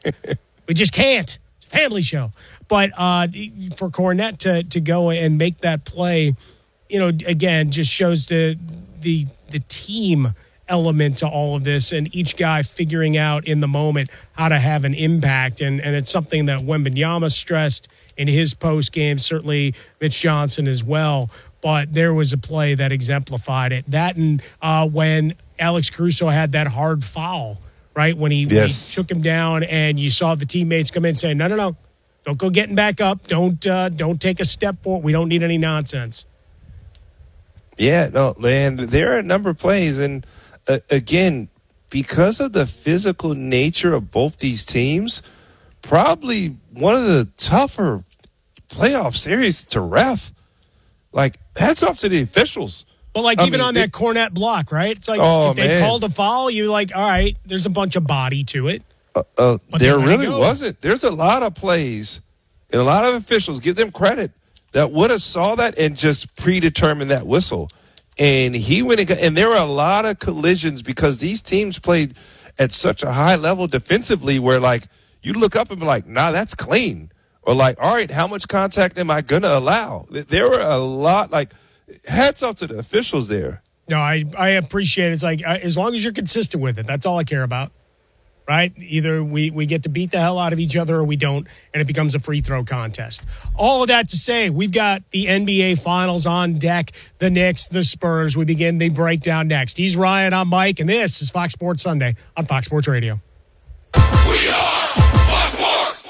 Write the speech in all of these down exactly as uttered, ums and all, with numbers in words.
We just can't. It's a family show. But uh, for Kornet to to go and make that play, you know, again, just shows the the the team element to all of this, and each guy figuring out in the moment how to have an impact. And, and it's something that Wembanyama stressed in his post game, certainly Mitch Johnson as well. But there was a play that exemplified it. That and uh, when Alex Caruso had that hard foul, right? When he, yes. when he took him down, and you saw the teammates come in saying, no, no, no, don't go getting back up. Don't uh, don't take a step forward. We don't need any nonsense. Yeah, no, man, there are a number of plays. And, uh, again, because of the physical nature of both these teams, probably one of the tougher playoff series to ref. Like, hats off to the officials. Well, like, I even mean, on they, that Kornet block, right? It's like, oh, if they man. called a foul, you're like, all right, there's a bunch of body to it. Uh, uh, there really wasn't. There's a lot of plays, and a lot of officials, give them credit, that would have saw that and just predetermined that whistle. And he went and, got, and there were a lot of collisions because these teams played at such a high level defensively where, like, you look up and be like, nah, that's clean. Or like, all right, how much contact am I going to allow? There were a lot, like, hats off to the officials there. No, I, I appreciate it. It's like, uh, as long as you're consistent with it, that's all I care about, right? Either we, we get to beat the hell out of each other or we don't, and it becomes a free throw contest. All of that to say, we've got the N B A Finals on deck, the Knicks, the Spurs. We begin the breakdown next. He's Ryan, I'm Mike, and this is Fox Sports Sunday on Fox Sports Radio. We are Fox Sports!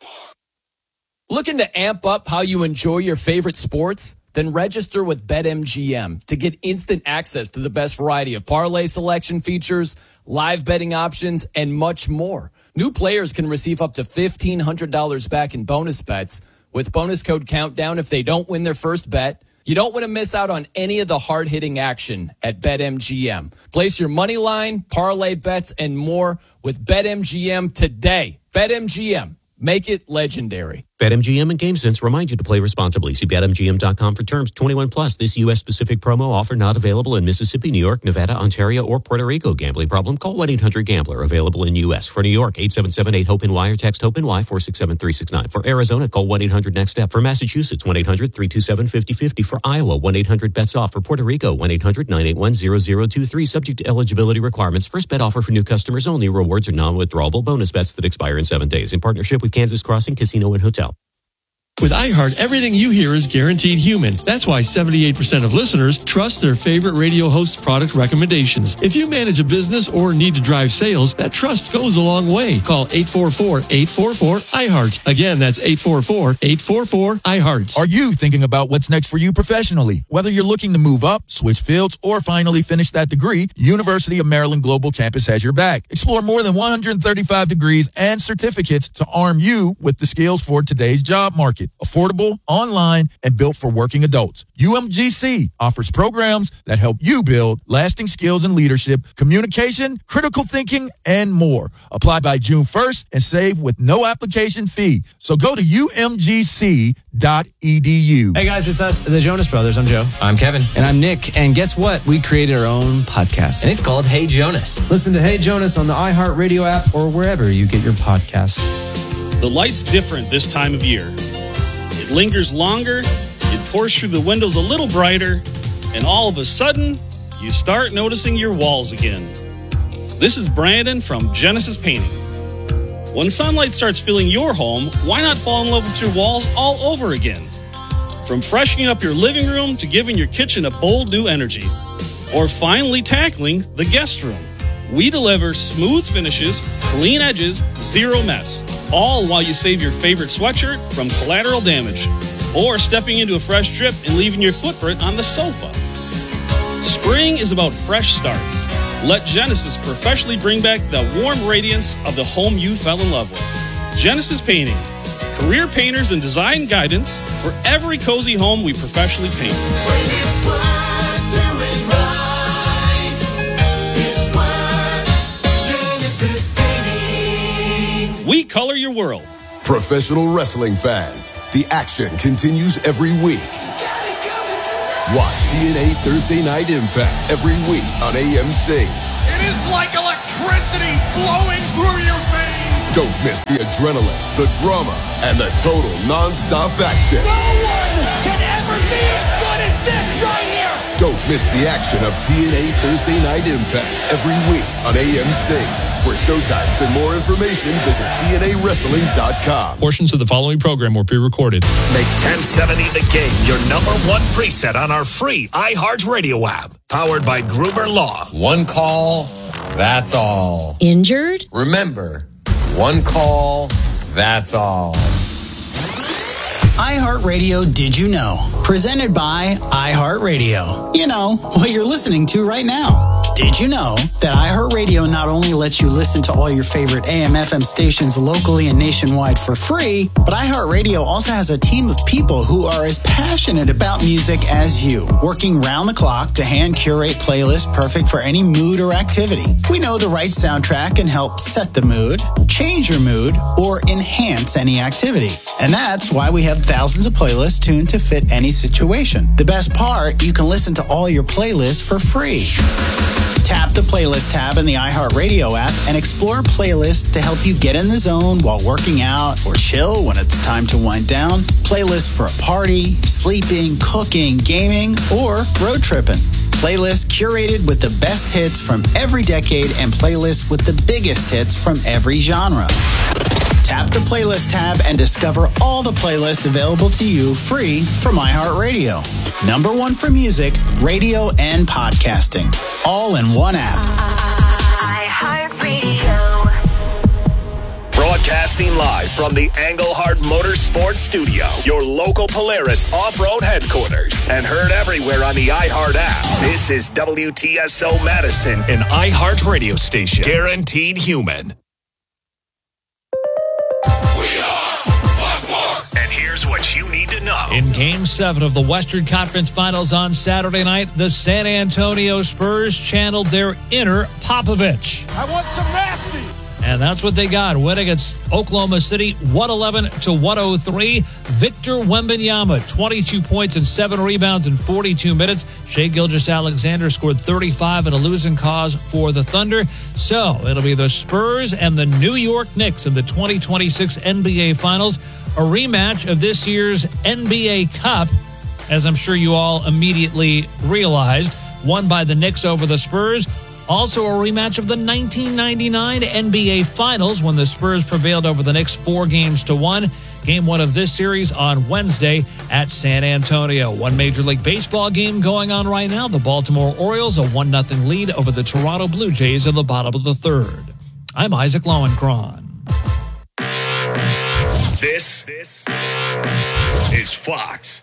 Looking to amp up how you enjoy your favorite sports? Then register with BetMGM to get instant access to the best variety of parlay selection features, live betting options, and much more. New players can receive up to fifteen hundred dollars back in bonus bets with bonus code Countdown if they don't win their first bet. You don't want to miss out on any of the hard-hitting action at BetMGM. Place your money line, parlay bets, and more with BetMGM today. BetMGM. Make it legendary. BetMGM and GameSense remind you to play responsibly. See Bet M G M dot com for terms. twenty-one plus. This U S-specific promo offer not available in Mississippi, New York, Nevada, Ontario, or Puerto Rico. Gambling problem? Call one eight hundred gambler. Available in U S. For New York, eight seven seven eight hope N Y or text HOPE-NY four six seven three six nine. For Arizona, call one eight hundred next step. For Massachusetts, one eight hundred three two seven five zero five zero. For Iowa, one eight hundred bets off. For Puerto Rico, one eight hundred nine eight one zero zero two three. Subject to eligibility requirements. First bet offer for new customers only. Rewards are non-withdrawable bonus bets that expire in seven days. In partnership with Kansas Crossing Casino and Hotel. With iHeart, everything you hear is guaranteed human. That's why seventy-eight percent of listeners trust their favorite radio host's product recommendations. If you manage a business or need to drive sales, that trust goes a long way. Call eight four four, eight four four, iHeart. Again, that's eight four four, eight four four, iHeart. Are you thinking about what's next for you professionally? Whether you're looking to move up, switch fields, or finally finish that degree, University of Maryland Global Campus has your back. Explore more than one hundred thirty-five degrees and certificates to arm you with the skills for today's job market. Affordable, online, and built for working adults. U M G C offers programs that help you build lasting skills in leadership, communication, critical thinking, and more. Apply by June first and save with no application fee. So go to U M G C dot E D U. Hey guys, it's us, the Jonas Brothers. I'm Joe. I'm Kevin. And I'm Nick. And guess what? We created our own podcast. And it's called Hey Jonas. Listen to Hey Jonas on the iHeartRadio app or wherever you get your podcasts. The light's different this time of year. It lingers longer, it pours through the windows a little brighter, and all of a sudden, you start noticing your walls again. This is Brandon from Genesis Painting. When sunlight starts filling your home, why not fall in love with your walls all over again? From freshening up your living room to giving your kitchen a bold new energy, or finally tackling the guest room. We deliver smooth finishes, clean edges, zero mess, all while you save your favorite sweatshirt from collateral damage, or stepping into a fresh drip and leaving your footprint on the sofa. Spring is about fresh starts. Let Genesis professionally bring back the warm radiance of the home you fell in love with. Genesis Painting, career painters and design guidance for every cozy home we professionally paint. We color your world. Professional wrestling fans, the action continues every week. Watch T N A Thursday Night Impact every week on A M C. It is like electricity flowing through your veins. Don't miss the adrenaline, the drama, and the total non-stop action. No one can ever be as good as this right here! Don't miss the action of T N A Thursday Night Impact every week on A M C. For showtimes and more information, visit T N A wrestling dot com. Portions of the following program were pre-recorded. Make ten seventy The Game your number one preset on our free iHeartRadio app. Powered by Gruber Law. One call, that's all. Injured? Remember, one call, that's all. iHeartRadio Did You Know? Presented by iHeartRadio. You know, what you're listening to right now. Did you know that iHeartRadio not only lets you listen to all your favorite A M F M stations locally and nationwide for free, but iHeartRadio also has a team of people who are as passionate about music as you, working round the clock to hand curate playlists perfect for any mood or activity. We know the right soundtrack can help set the mood, change your mood, or enhance any activity. And that's why we have thousands of playlists tuned to fit any situation. The best part, you can listen to all your playlists for free. Tap the playlist tab in the iHeartRadio app and explore playlists to help you get in the zone while working out or chill when it's time to wind down. Playlists for a party, sleeping, cooking, gaming, or road tripping. Playlists curated with the best hits from every decade and playlists with the biggest hits from every genre. Tap the playlist tab and discover all the playlists available to you free from iHeartRadio. Number one for music, radio, and podcasting. All in one app. iHeartRadio. Broadcasting live from the Engelhard Motorsports Studio, your local Polaris off-road headquarters, and heard everywhere on the iHeart app. This is W T S O Madison, an iHeart radio station, guaranteed human. And here's what you need to know. In Game seven of the Western Conference Finals on Saturday night, the San Antonio Spurs channeled their inner Popovich. I want some nasty! And that's what they got, winning against Oklahoma City one eleven to one oh three. Victor Wembanyama, twenty-two points and seven rebounds in forty-two minutes. Shai Gilgeous-Alexander scored thirty-five in a losing cause for the Thunder. So it'll be the Spurs and the New York Knicks in the twenty twenty-six N B A Finals, a rematch of this year's N B A Cup, as I'm sure you all immediately realized, won by the Knicks over the Spurs. Also a rematch of the nineteen ninety-nine N B A Finals when the Spurs prevailed over the Knicks four games to one. Game one of this series on Wednesday at San Antonio. One Major League Baseball game going on right now. The Baltimore Orioles, a one nothing lead over the Toronto Blue Jays in the bottom of the third. I'm Isaac Lowenkron. This, this is Fox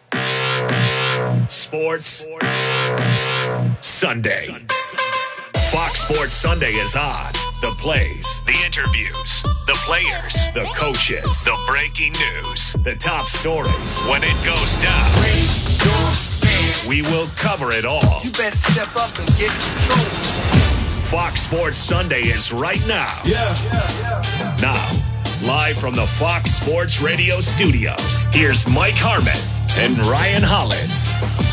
Sports Sunday. Fox Sports Sunday is on. The plays, the interviews, the players, the coaches, the breaking news, the top stories. When it goes down, we will cover it all. You better step up and get control. Fox Sports Sunday is right now. Yeah. yeah, yeah. Now, live from the Fox Sports Radio studios, here's Mike Harmon and Ryan Hollins.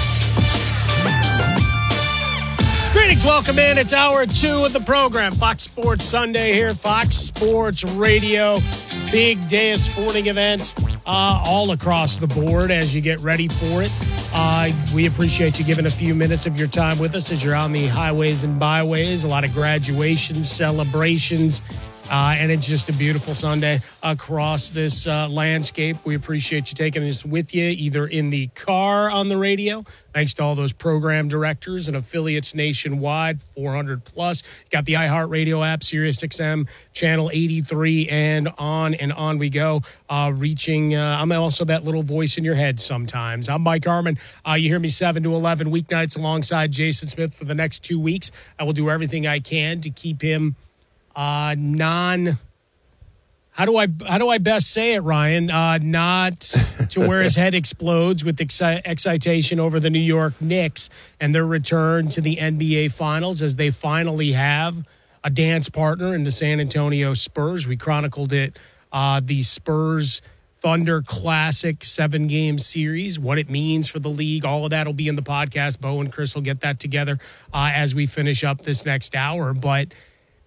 Greetings, welcome in. It's hour two of the program. Fox Sports Sunday here, Fox Sports Radio. Big day of sporting events uh, all across the board as you get ready for it. Uh, we appreciate you giving a few minutes of your time with us as you're on the highways and byways. A lot of graduations, celebrations, uh, and it's just a beautiful Sunday across this uh, landscape. We appreciate you taking us with you, either in the car on the radio. Thanks to all those program directors and affiliates nationwide, four hundred plus. Got the iHeartRadio app, Sirius X M, channel eighty-three, and on and on we go. Uh, reaching, uh, I'm also that little voice in your head sometimes. I'm Mike Harmon. Uh, you hear me seven to eleven weeknights alongside Jason Smith for the next two weeks. I will do everything I can to keep him uh, non... How do I how do I best say it, Ryan? Uh, not to where his head explodes with exci- excitation over the New York Knicks and their return to the N B A Finals as they finally have a dance partner in the San Antonio Spurs. We chronicled it, uh, the Spurs Thunder Classic seven-game series, what it means for the league. All of that will be in the podcast. Bo and Chris will get that together uh, as we finish up this next hour. But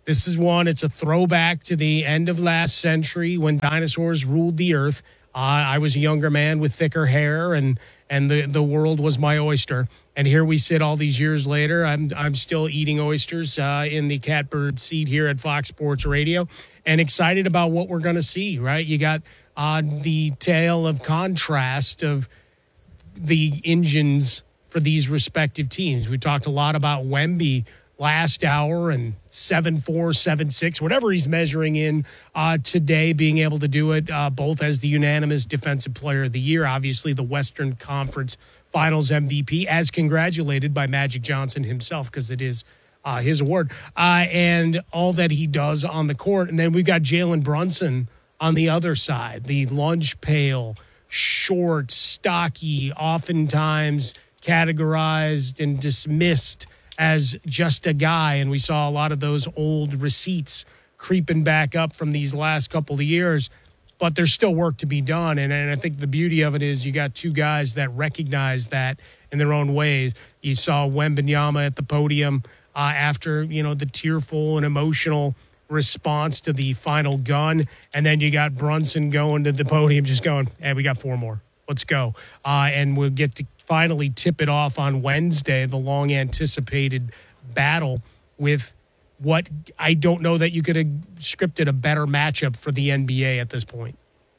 This is one, it's a throwback to the end of last century when dinosaurs ruled the earth. Uh, I was a younger man with thicker hair, and and the, the world was my oyster. And here we sit all these years later. I'm I'm still eating oysters uh, in the catbird seat here at Fox Sports Radio, and excited about what we're going to see, right? You got uh, the tale of contrast of the engines for these respective teams. We talked a lot about Wemby last hour and seven four, seven six, whatever he's measuring in uh, today, being able to do it uh, both as the unanimous Defensive Player of the Year, obviously the Western Conference Finals M V P, as congratulated by Magic Johnson himself, because it is uh, his award, uh, and all that he does on the court. And then we've got Jalen Brunson on the other side, the lunch pail, short, stocky, oftentimes categorized and dismissed as just a guy. And we saw a lot of those old receipts creeping back up from these last couple of years, but there's still work to be done. And, and I think the beauty of it is you got two guys that recognize that in their own ways. You saw Wembanyama at the podium uh, after, you know, the tearful and emotional response to the final gun. And then you got Brunson going to the podium just going, hey, we got four more. Let's go. Uh, and we'll get to finally tip it off on Wednesday, the long-anticipated battle with what I don't know that you could have scripted a better matchup for the N B A at this point.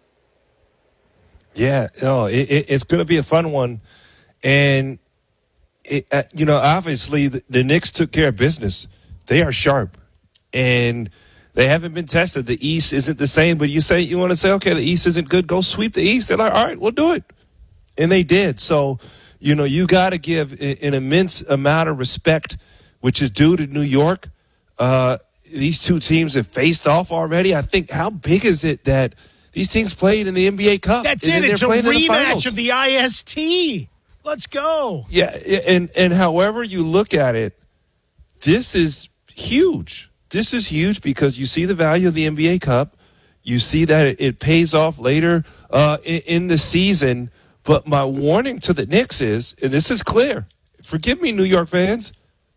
Yeah, no, it, it, it's going to be a fun one. And, it, uh, you know, obviously the, the Knicks took care of business. They are sharp. And they haven't been tested. The East isn't the same, but you say you want to say, okay, the East isn't good, go sweep the East. They're like, all right, we'll do it. And they did. So, you know, you got to give an immense amount of respect, which is due to New York. Uh, these two teams have faced off already. I think, how big is it that these teams played in the N B A Cup? That's it. It's a rematch of the I S T. Let's go. Yeah, and, and however you look at it, this is huge. This is huge because you see the value of the N B A Cup. You see that it, it pays off later uh, in, in the season. But my warning to the Knicks is, and this is clear, forgive me, New York fans,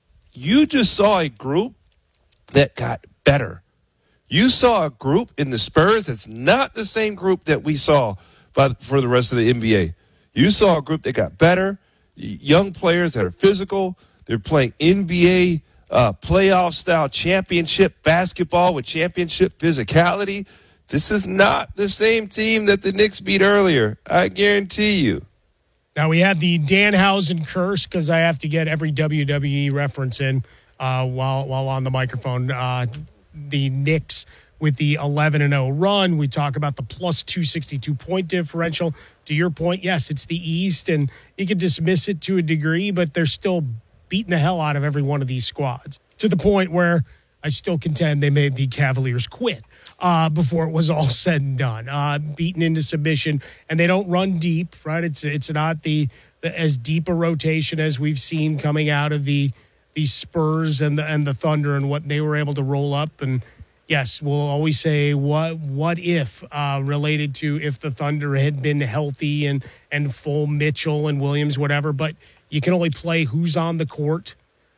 you just saw a group that got better. You saw a group in the Spurs that's not the same group that we saw by, for the rest of the N B A. You saw a group that got better, young players that are physical. They're playing N B A uh, playoff-style championship basketball with championship physicality. This is not the same team that the Knicks beat earlier. I guarantee you. Now, we had the Danhausen curse because I have to get every W W E reference in uh, while while on the microphone. Uh, the Knicks with the eleven and oh run. We talk about the plus two sixty-two point differential. To your point, yes, it's the East, and you can dismiss it to a degree, but they're still beating the hell out of every one of these squads to the point where I still contend they made the Cavaliers quit. Uh, before it was all said and done, uh, beaten into submission, and they don't run deep, right? It's it's not the, the as deep a rotation as we've seen coming out of the the Spurs and the and the Thunder and what they were able to roll up. And yes, we'll always say what what if uh, related to if the Thunder had been healthy and and full Mitchell and Williams, whatever. But you can only play who's on the court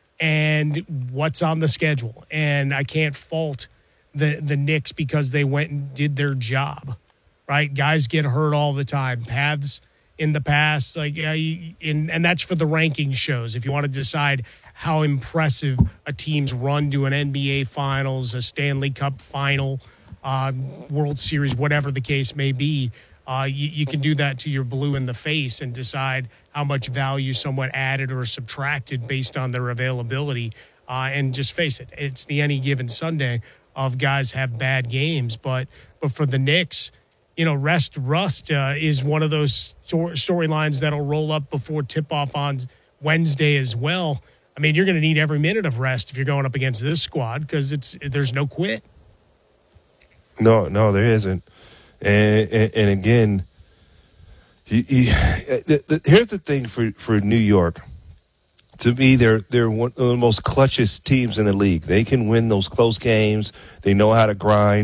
and what's on the schedule, and I can't fault the the Knicks because they went and did their job, right? Guys get hurt all the time. Paths in the past, like uh, in, and that's for the ranking shows. If you want to decide how impressive a team's run to an N B A Finals, a Stanley Cup Final, uh, World Series, whatever the case may be, uh, you, you can do that to your blue in the face and decide how much value someone added or subtracted based on their availability. Uh, and just face it, it's the any given Sunday of guys have bad games, but but for the Knicks, you know, rest rust uh, is one of those story, storylines that'll roll up before tip-off on Wednesday as well. I mean, you're going to need every minute of rest if you're going up against this squad because it's there's no quit. No, no, there isn't. And and, and again, he, he, the, the, here's the thing for, for New York. To me, they're they're one of the most clutchest teams in the league. They can win those close games. They know how to grind.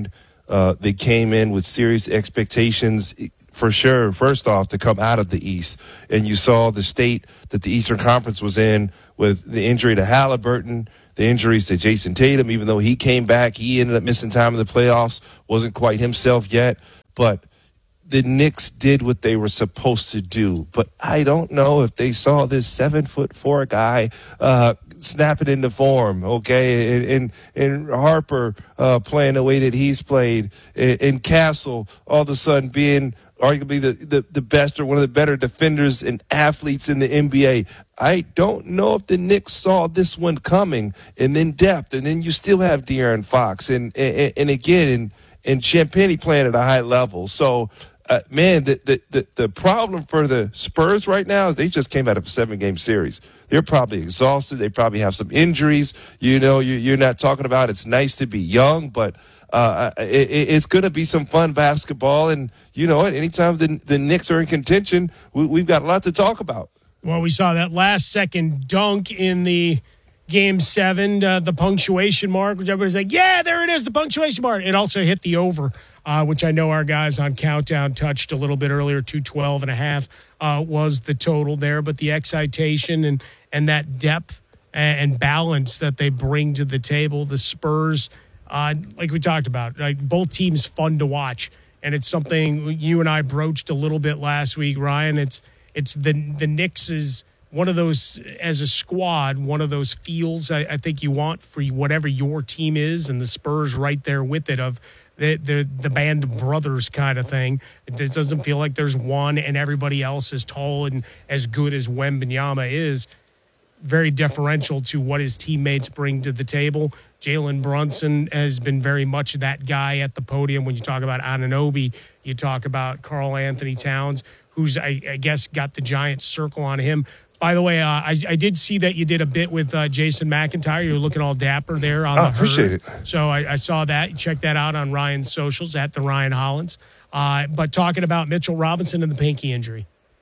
Uh, they came in with serious expectations, for sure, first off, to come out of the East. And you saw the state that the Eastern Conference was in with the injury to Halliburton, the injuries to Jason Tatum. Even though he came back, he ended up missing time in the playoffs, wasn't quite himself yet. But the Knicks did what they were supposed to do. But I don't know if they saw this seven-foot-four guy uh, snapping into form, okay, and, and, and Harper uh, playing the way that he's played, and, and Castle all of a sudden being arguably the, the, the best or one of the better defenders and athletes in the N B A. I don't know if the Knicks saw this one coming, and then depth, and then you still have De'Aaron Fox, and, and, and again, and, and Champagnie playing at a high level. So, Uh, man, the, the, the, the problem for the Spurs right now is they just came out of a seven-game series. They're probably exhausted. They probably have some injuries. You know, you, you're not talking about it's nice to be young, but uh, it, it's going to be some fun basketball. And you know what? Anytime the, the Knicks are in contention, we, we've got a lot to talk about. Well, we saw that last-second dunk in the Game seven, uh, the punctuation mark, which everybody's like, yeah, there it is, the punctuation mark. It also hit the over. Uh, which I know our guys on Countdown touched a little bit earlier, two twelve and a half uh, was the total there. But the excitation and, and that depth and balance that they bring to the table, the Spurs, uh, like we talked about, like both teams fun to watch. And it's something you and I broached a little bit last week, Ryan. It's it's the, the Knicks is one of those, as a squad, one of those feels I, I think you want for whatever your team is, and the Spurs right there with it of, The, the the band of brothers kind of thing. It doesn't feel like there's one and everybody else is tall and as good as Wembanyama is. Very deferential to what his teammates bring to the table. Jalen Brunson has been very much that guy at the podium. When you talk about Anunoby, you talk about Karl Anthony Towns, who's, I, I guess, got the giant circle on him. By the way, uh, I, I did see that you did a bit with uh, Jason McIntyre. You were looking all dapper there on oh, the appreciate herd. it. So I, I saw that. Check that out on Ryan's socials at the Ryan Hollins. Uh, but talking about Mitchell Robinson and the pinky injury,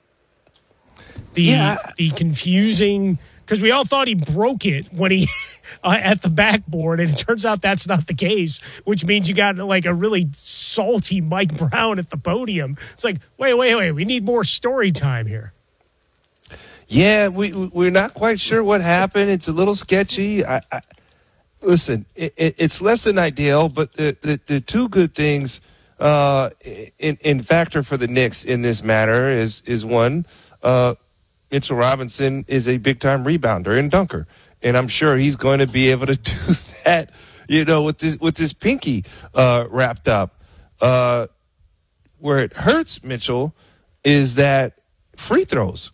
the yeah. the confusing, because we all thought he broke it when he uh, at the backboard, and it turns out that's not the case. Which means you got like a really salty Mike Brown at the podium. It's like, wait, wait, wait. We need more story time here. Yeah, we, we're not quite sure what happened. It's a little sketcy. I, I, listen, it, it, it's less than ideal, but the, the, the two good things uh, in, in factor for the Knicks in this matter is, is one, uh, Mitchell Robinson is a big-time rebounder and dunker, and I'm sure he's going to be able to do that, you know, with this, with his pinky uh, wrapped up. Uh, where it hurts Mitchell is that free throws.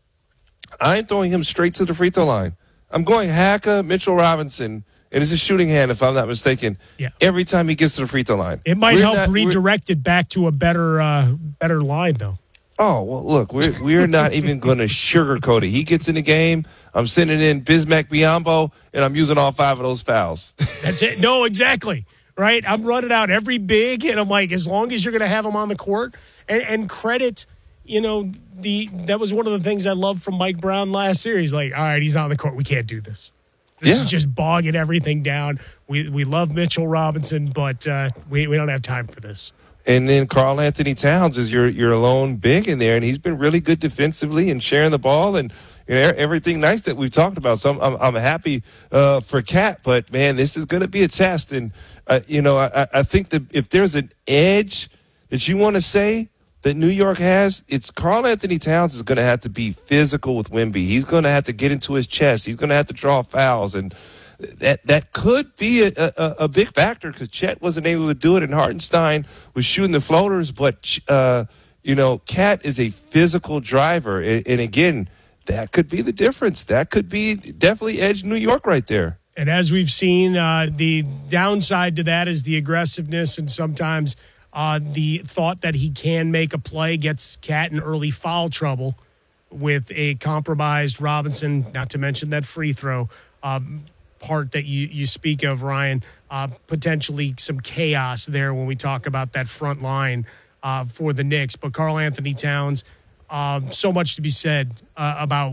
I'm throwing him straight to the free throw line. I'm going Haka, Mitchell Robinson, and it's a shooting hand, if I'm not mistaken, yeah. every time he gets to the free throw line. It might we're help not, redirect it back to a better uh, better line, though. Oh, well, look, we're, we're not even going to sugarcoat it. He gets in the game, I'm sending in Bismack Biyombo, and I'm using all five of those fouls. That's it. No, exactly. Right? I'm running out every big, and I'm like, as long as you're going to have him on the court, and, and credit, you know, the that was one of the things I loved from Mike Brown last series. Like, all right, he's on the court. We can't do this. This yeah. is just bogging everything down. We we love Mitchell Robinson, but uh, we, we don't have time for this. And then Karl Anthony Towns is your your lone big in there, and he's been really good defensively and sharing the ball and you know, everything nice that we've talked about. So I'm I'm, I'm happy uh, for Cat, but man, this is going to be a test. And uh, you know, I, I think that if there's an edge that you want to say that New York has, it's Karl Anthony Towns is going to have to be physical with Wemby. He's going to have to get into his chest. He's going to have to draw fouls, and that that could be a, a, a big factor because Chet wasn't able to do it, and Hartenstein was shooting the floaters. But uh, you know, Cat is a physical driver, and, and again, that could be the difference. That could be definitely edge New York right there. And as we've seen, uh, the downside to that is the aggressiveness, and sometimes uh, the thought that he can make a play gets Cat in early foul trouble with a compromised Robinson, not to mention that free throw um, part that you, you speak of, Ryan. Uh, potentially some chaos there when we talk about that front line uh, for the Knicks. But Karl Anthony Towns, uh, so much to be said uh, about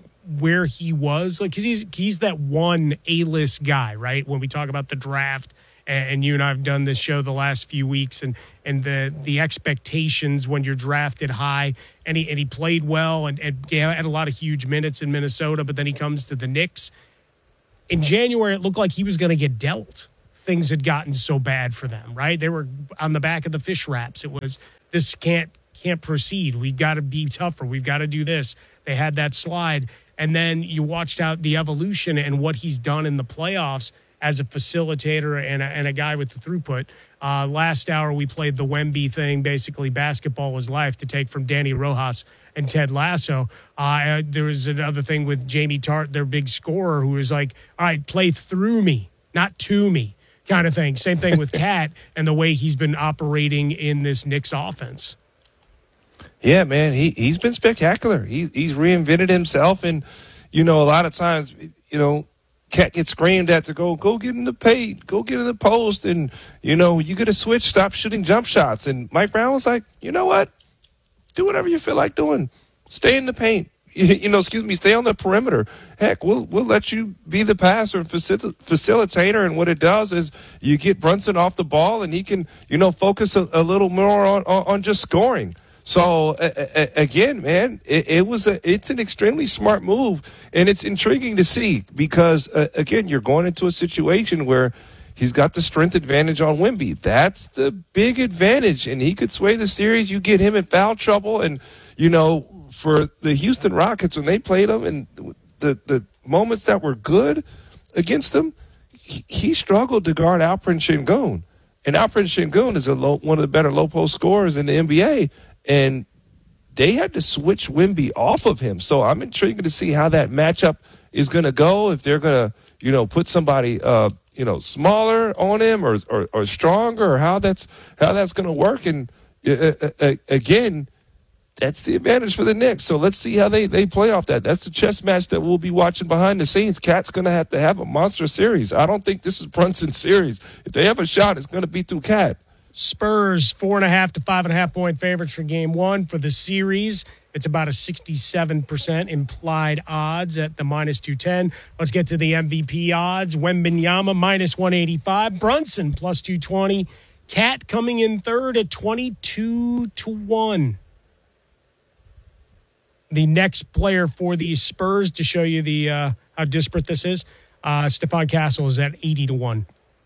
where he was, like, because he's he's that one A-list guy, right? When we talk about the draft and you and I have done this show the last few weeks, and and the the expectations when you're drafted high, and he and he played well and, and had a lot of huge minutes in Minnesota, but then he comes to the Knicks. In January, it looked like he was going to get dealt. Things had gotten so bad for them, right? They were on the back of the fish wraps. It was, this can't can't proceed. We've got to be tougher. We've got to do this. They had that slide. And then you watched out the evolution and what he's done in the playoffs as a facilitator and a, and a guy with the throughput. Uh, last hour, we played the Wemby thing, basically basketball was life, to take from Danny Rojas and Ted Lasso. Uh, there was another thing with Jamie Tart, their big scorer, who was like, all right, play through me, not to me, kind of thing. Same thing with Cat and the way he's been operating in this Knicks offense. Yeah, man, he, he's been spectacular. He, he's reinvented himself. And, you know, a lot of times, you know, Cat gets screamed at to go, go get in the paint, go get in the post. And, you know, you get a switch, stop shooting jump shots. And Mike Brown was like, you know what? Do whatever you feel like doing. Stay in the paint. You know, excuse me, stay on the perimeter. Heck, we'll we'll let you be the passer and facil- facilitator. And what it does is you get Brunson off the ball and he can, you know, focus a, a little more on, on, on just scoring. So uh, uh, again, man, it, it was a, it's an extremely smart move, and it's intriguing to see because uh, again, you're going into a situation where he's got the strength advantage on Wemby. That's the big advantage, and he could sway the series. You get him in foul trouble, and you know, for the Houston Rockets when they played them and the the moments that were good against them, he, he struggled to guard Alperen Sengun, and Alperen Sengun is a low, one of the better low post scorers in the N B A. And they had to switch Wemby off of him. So I'm intrigued to see how that matchup is going to go, if they're going to, you know, put somebody, uh, you know, smaller on him or, or, or stronger, or how that's how that's going to work. And, uh, uh, again, that's the advantage for the Knicks. So let's see how they, they play off that. That's a chess match that we'll be watching behind the scenes. Cat's going to have to have a monster series. I don't think this is Brunson's series. If they have a shot, it's going to be through Cat. Spurs, four and a half to five and a half point favorites for game one. For the series, it's about a sixty-seven percent implied odds at the minus two ten. Let's get to the M V P odds. Wembanyama, minus one eighty-five. Brunson, plus two twenty. Cat coming in third at twenty-two to one. The next player for the Spurs, to show you the uh, how disparate this is, uh, Stephon Castle is at eighty to one.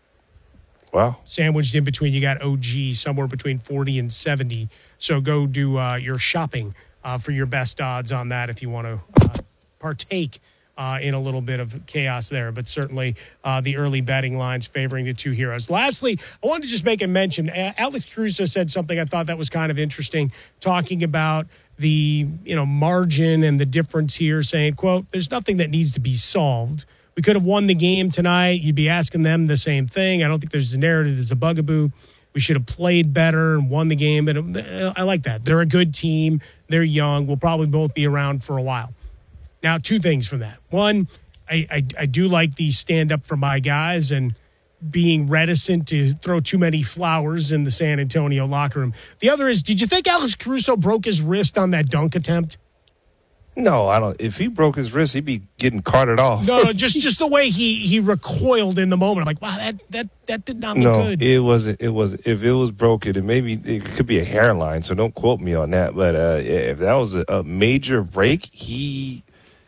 Wow. Sandwiched in between, you got O G somewhere between forty and seventy. So go do uh, your shopping uh, for your best odds on that if you want to uh, partake uh, in a little bit of chaos there. But certainly uh, the early betting lines favoring the two heroes. Lastly, I wanted to just make a mention. Alex Caruso said something I thought that was kind of interesting, talking about the, you know, margin and the difference here, saying, quote, there's nothing that needs to be solved. We could have won the game tonight. You'd be asking them the same thing. I don't think there's a narrative. There's a bugaboo. We should have played better and won the game. But I like that. They're a good team. They're young. We'll probably both be around for a while. Now, two things from that. One, I, I, I do like the stand up for my guys and being reticent to throw too many flowers in the San Antonio locker room. The other is, did you think Alex Caruso broke his wrist on that dunk attempt? No, I don't. If he broke his wrist, he'd be getting carted off. No, no, just just the way he he recoiled in the moment. I'm like, wow, that that that did not look no, good. No, it wasn't. It was. If it was broken, and maybe it could be a hairline. So don't quote me on that. But uh, if that was a, a major break, he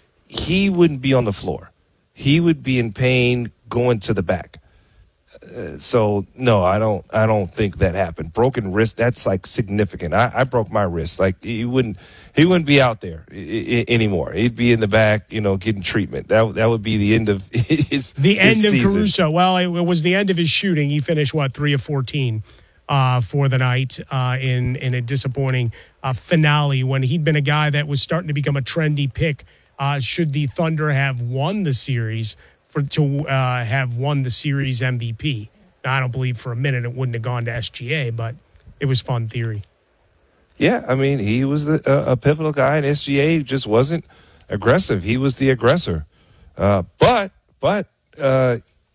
he wouldn't be on the floor. He would be in pain going to the back. Uh, so no, I don't. I don't think that happened. Broken wrist. That's like significant. I, I broke my wrist. Like he wouldn't. He wouldn't be out there I- I- anymore. He'd be in the back, you know, getting treatment. That that would be the end of his. The end his of season. Caruso. Well, it was the end of his shooting. He finished what three of fourteen uh, for the night uh, in in a disappointing uh, finale. When he'd been a guy that was starting to become a trendy pick. Uh, should the Thunder have won the series for to uh, have won the series M V P? Now, I don't believe for a minute it wouldn't have gone to S G A, but it was fun theory. Yeah, I mean, he was the, uh, a pivotal guy, and S G A just wasn't aggressive. He was the aggressor. Uh, but, but uh,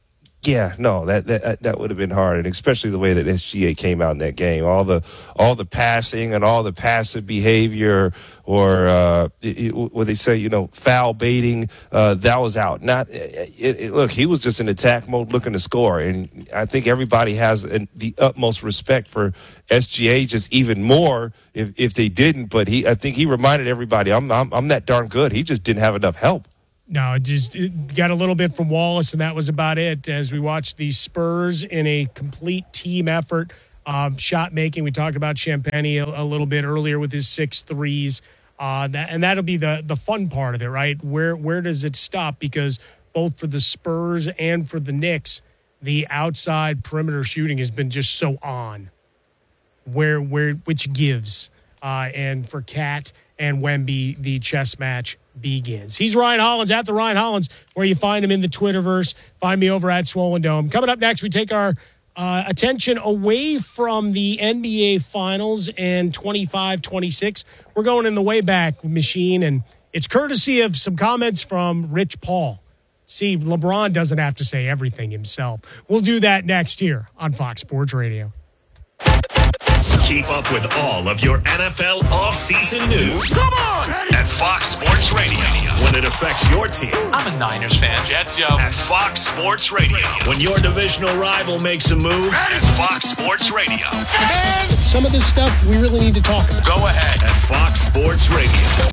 Yeah, no, that that that would have been hard, and especially the way that S G A came out in that game, all the all the passing and all the passive behavior, or uh, it, it, what they say, you know, foul baiting, uh, that was out. Not it, it, look, he was just in attack mode, looking to score, and I think everybody has an, the utmost respect for S G A, just even more if if they didn't. But he, I think he reminded everybody, I'm I'm, I'm that darn good. He just didn't have enough help. No, it just it got a little bit from Wallace, and that was about it. As we watched the Spurs in a complete team effort, um, shot making. We talked about Champagne a, a little bit earlier with his six threes, uh, that, and that'll be the the fun part of it, right? Where where does it stop? Because both for the Spurs and for the Knicks, the outside perimeter shooting has been just so on. Where where which gives, uh, and for Cat and Wemby, the chess match begins. He's Ryan Hollins at the Ryan Hollins, where you find him in the Twitterverse. Find me over at Swollen Dome. Coming up next, we take our uh, attention away from the N B A Finals and twenty-five twenty-six. We're going in the Wayback Machine, and it's courtesy of some comments from Rich Paul. See, LeBron doesn't have to say everything himself. We'll do that next here on Fox Sports Radio. Keep up with all of your N F L offseason news. Come on! At Fox Sports Radio. When it affects your team. I'm a Niners fan. Jets, yo. At Fox Sports Radio. When your divisional rival makes a move. At Fox Sports Radio. Some of this stuff we really need to talk about. Go ahead. At Fox Sports Radio.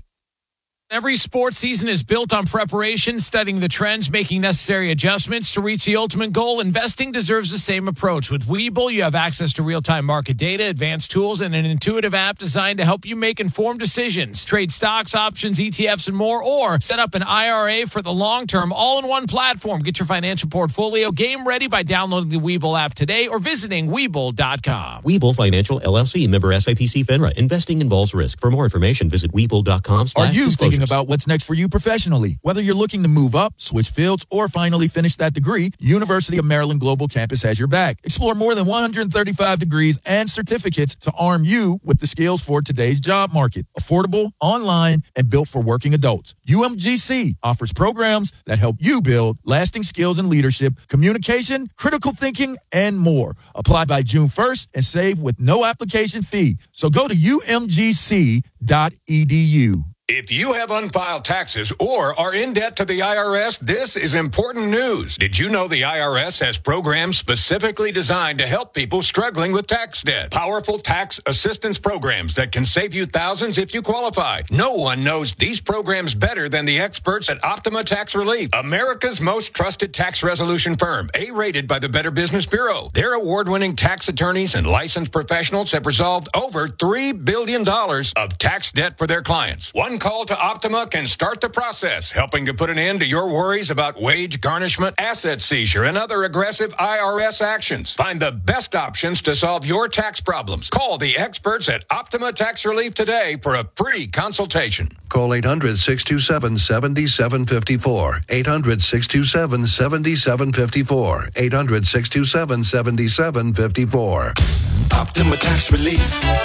Every sports season is built on preparation, studying the trends, making necessary adjustments to reach the ultimate goal. Investing deserves the same approach. With Webull, you have access to real-time market data, advanced tools, and an intuitive app designed to help you make informed decisions. Trade stocks, options, E T Fs, and more, or set up an I R A for the long term, all in one platform. Get your financial portfolio game ready by downloading the Webull app today or visiting Webull dot com. Webull Financial, L L C, member S I P C FINRA. Investing involves risk. For more information, visit Webull dot com slash Are you disclosures. thinking about what's next for you professionally? Whether you're looking to move up, switch fields, or finally finish that degree, University of Maryland Global Campus has your back. Explore more than one hundred thirty-five degrees and certificates to arm you with the skills for today's job market. Affordable, online, and built for working adults. U M G C offers programs that help you build lasting skills in leadership, communication, critical thinking, and more. Apply by June first and save with no application fee. So go to U M G C dot E D U. If you have unfiled taxes or are in debt to the I R S, this is important news. Did you know the I R S has programs specifically designed to help people struggling with tax debt? Powerful tax assistance programs that can save you thousands if you qualify. No one knows these programs better than the experts at Optima Tax Relief, America's most trusted tax resolution firm, A-rated by the Better Business Bureau. Their award-winning tax attorneys and licensed professionals have resolved over three billion dollars of tax debt for their clients. One call to Optima can start the process, helping to put an end to your worries about wage garnishment, asset seizure, and other aggressive I R S actions. Find the best options to solve your tax problems. Call the experts at Optima Tax Relief today for a free consultation. Call eight hundred, six two seven, seven seven five four. eight hundred, six two seven, seven seven five four. eight hundred, six two seven, seven seven five four. Optima Tax Relief.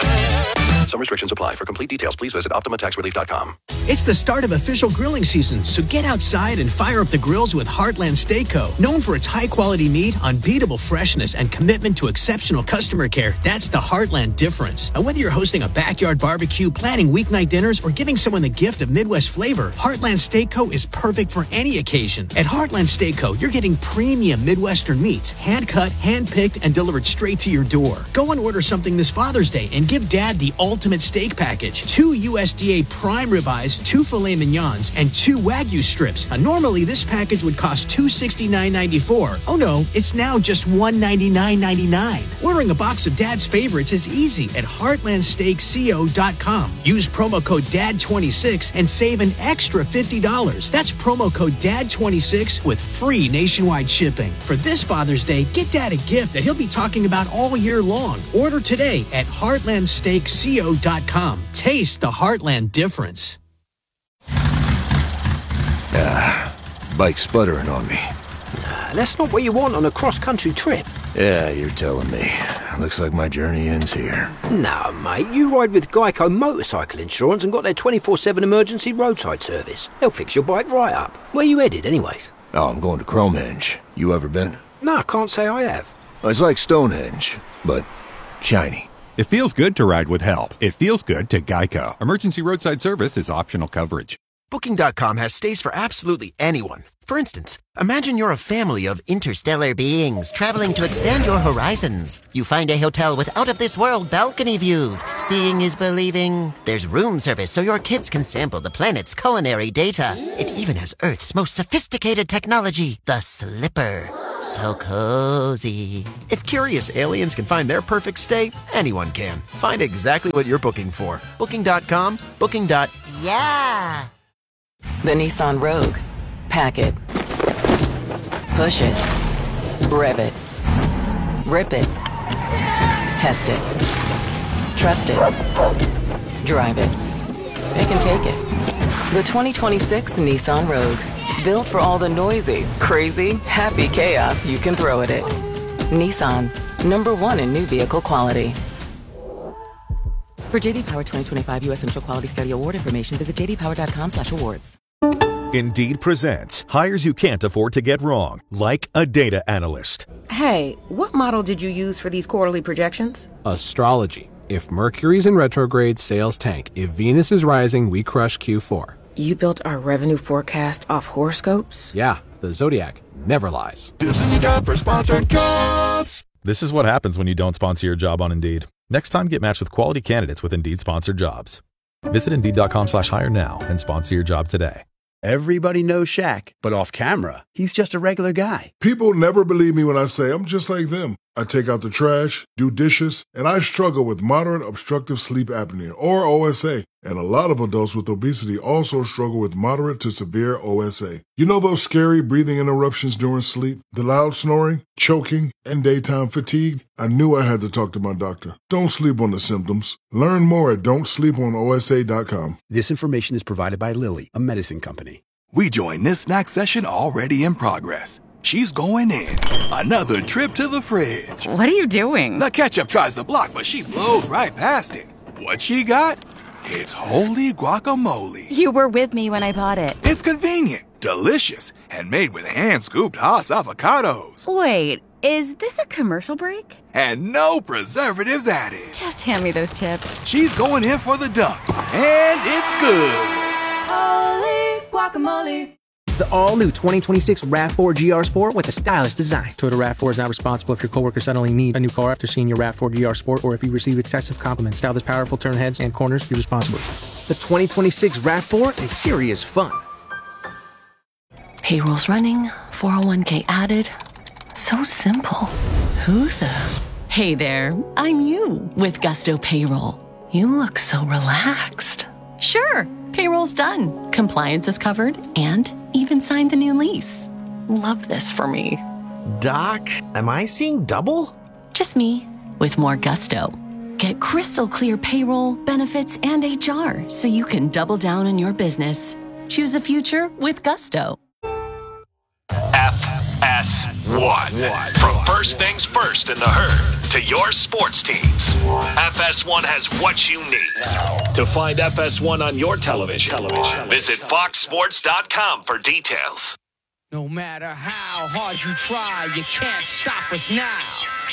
Some restrictions apply. For complete details, please visit Optima Tax Relief dot com. It's the start of official grilling season, so get outside and fire up the grills with Heartland Steak Co. Known for its high-quality meat, unbeatable freshness, and commitment to exceptional customer care, that's the Heartland difference. And whether you're hosting a backyard barbecue, planning weeknight dinners, or giving someone the gift of Midwest flavor, Heartland Steak Co. is perfect for any occasion. At Heartland Steak Co., you're getting premium Midwestern meats, hand-cut, hand-picked, and delivered straight to your door. Go and order something this Father's Day and give Dad the ultimate steak package. Two U S D A prime ribeyes, two filet mignons, and two Wagyu strips. Now, normally, this package would cost two hundred sixty-nine dollars and ninety-four cents. Oh no, it's now just one hundred ninety-nine dollars and ninety-nine cents. Ordering a box of Dad's favorites is easy at heartland steak co dot com. Use promo code D A D twenty-six and save an extra fifty dollars. That's promo code D A D twenty-six with free nationwide shipping. For this Father's Day, get Dad a gift that he'll be talking about all year long. Order today at heartland steak co dot com. Taste the Heartland difference. Ah, bike's sputtering on me. Nah, that's not what you want on a cross-country trip. Yeah, you're telling me. Looks like my journey ends here. No, mate, you ride with Geico Motorcycle Insurance and got their twenty-four seven emergency roadside service. They'll fix your bike right up. Where you headed, anyways? Oh, I'm going to Cromenge. You ever been? No, I can't say I have. It's like Stonehenge, but shiny. It feels good to ride with help. It feels good to Geico. Emergency roadside service is optional coverage. Booking dot com has stays for absolutely anyone. For instance, imagine you're a family of interstellar beings traveling to expand your horizons. You find a hotel with out-of-this-world balcony views. Seeing is believing. There's room service so your kids can sample the planet's culinary data. It even has Earth's most sophisticated technology, the Slipper. So cozy. If curious aliens can find their perfect stay, anyone can. Find exactly what you're booking for. Booking dot com, booking. Yeah. The Nissan Rogue. Pack it. Push it. Rev it. Rip it. Test it. Trust it. Drive it. It can take it. The twenty twenty-six Nissan Rogue. Built for all the noisy, crazy, happy chaos you can throw at it. Nissan. Number one in new vehicle quality. For J D Power twenty twenty-five U S Initial Quality Study Award information, visit j d power dot com slash awards. Indeed presents hires you can't afford to get wrong, like a data analyst. Hey, what model did you use for these quarterly projections? Astrology. If Mercury's in retrograde, sales tank. If Venus is rising, we crush Q four. You built our revenue forecast off horoscopes? Yeah, the Zodiac never lies. This is a job for sponsored jobs. This is what happens when you don't sponsor your job on Indeed. Next time, get matched with quality candidates with Indeed sponsored jobs. Visit Indeed.com slash hire now and sponsor your job today. Everybody knows Shaq, but off camera, he's just a regular guy. People never believe me when I say I'm just like them. I take out the trash, do dishes, and I struggle with moderate obstructive sleep apnea, or O S A. And a lot of adults with obesity also struggle with moderate to severe O S A. You know those scary breathing interruptions during sleep, the loud snoring, choking, and daytime fatigue? I knew I had to talk to my doctor. Don't sleep on the symptoms. Learn more at don't sleep on O S A dot com. This information is provided by Lilly, a medicine company. We join this snack session already in progress. She's going in. Another trip to the fridge. What are you doing? The ketchup tries to block, but she blows right past it. What she got? It's holy guacamole. You were with me when I bought it. It's convenient, delicious, and made with hand-scooped Haas avocados. Wait, is this a commercial break? And no preservatives added. Just hand me those chips. She's going in for the dunk, and it's good. Holy guacamole. The all-new twenty twenty-six RAV four G R Sport with a stylish design. Toyota RAV four is not responsible if your coworker suddenly needs a new car after seeing your RAV four G R Sport or if you receive excessive compliments. Style this powerful turn heads and corners, use responsibly. The twenty twenty-six RAV four is serious fun. Payroll's running, four oh one k added. So simple. Who the? Hey there, I'm you with Gusto Payroll. You look so relaxed. Sure, payroll's done. Compliance is covered and even signed the new lease. Love this for me. Doc, am I seeing double? Just me with more gusto. Get crystal clear payroll, benefits, and H R so you can double down on your business. Choose a future with Gusto. F S one. From first things first in the herd to your sports teams, F S one has what you need. To find F S one on your television, visit fox sports dot com for details. No matter how hard you try, you can't stop us now.